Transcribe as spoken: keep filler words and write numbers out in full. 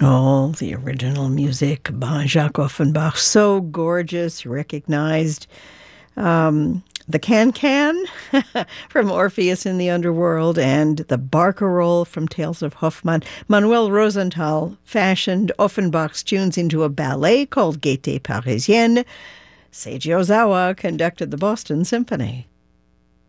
Oh, the original music by Jacques Offenbach. So gorgeous, recognized. Um, the Can-Can from Orpheus in the Underworld and the Barcarolle from Tales of Hoffmann. Manuel Rosenthal fashioned Offenbach's tunes into a ballet called Gaieté Parisienne. Seiji Ozawa conducted the Boston Symphony.